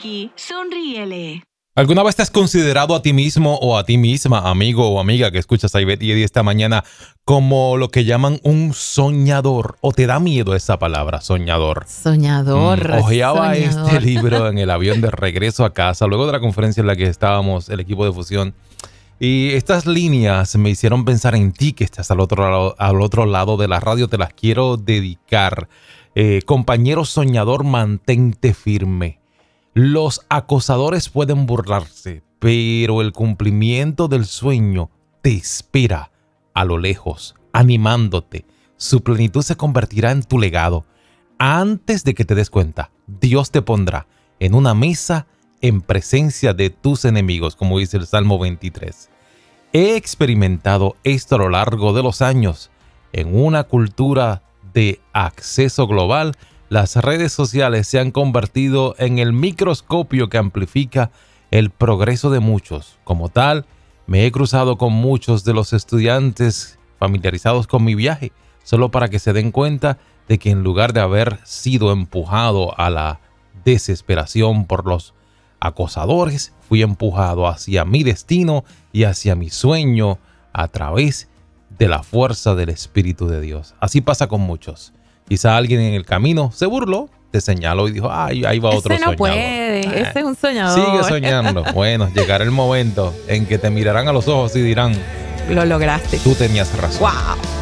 Frankie, sonríele. ¿Alguna vez te has considerado a ti mismo o a ti misma, amigo o amiga que escuchas a Ivette y Eddie esta mañana, como lo que llaman un soñador? ¿O te da miedo esa palabra, soñador? Soñador. Hojeaba soñador. este libro en el avión de regreso a casa, luego de la conferencia en la que estábamos, el equipo de Fusión. Y estas líneas me hicieron pensar en ti, que estás al otro lado de la radio. Te las quiero dedicar. Compañero soñador, mantente firme. Los acosadores pueden burlarse, pero el cumplimiento del sueño te espera a lo lejos, animándote. Su plenitud se convertirá en tu legado. Antes de que te des cuenta, Dios te pondrá en una mesa en presencia de tus enemigos, como dice el Salmo 23. He experimentado esto a lo largo de los años. En una cultura de acceso global, las redes sociales se han convertido en el microscopio que amplifica el progreso de muchos. Como tal, me he cruzado con muchos de los estudiantes familiarizados con mi viaje, solo para que se den cuenta de que en lugar de haber sido empujado a la desesperación por los acosadores, fui empujado hacia mi destino y hacia mi sueño a través de la fuerza del Espíritu de Dios. Así pasa con muchos. Quizá alguien en el camino se burló, te señaló y dijo, ay, ahí va otro Ese no soñador. puede, ese es un soñador. Sigue soñando. Bueno, llegará el momento en que te mirarán a los ojos y dirán, Lo lograste. tú tenías razón. ¡Wow!